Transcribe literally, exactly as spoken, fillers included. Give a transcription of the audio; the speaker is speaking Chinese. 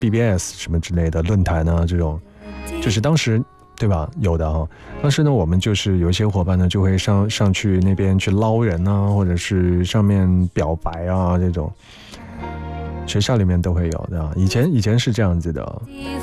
B B S 什么之类的论坛啊，这种就是当时对吧有的哈。当时呢，我们就是有一些伙伴呢就会上上去那边去捞人啊，或者是上面表白啊这种，学校里面都会有的。以前以前是这样子的。